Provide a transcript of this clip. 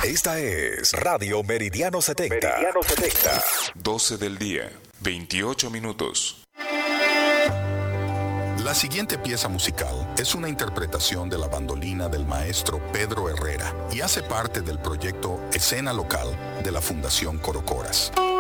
Esta es Radio Meridiano 70. Meridiano 70. 12 del día, 28 minutos. La siguiente pieza musical es una interpretación de la bandolina del maestro Pedro Herrera y hace parte del proyecto Escena Local de la Fundación Corocoras.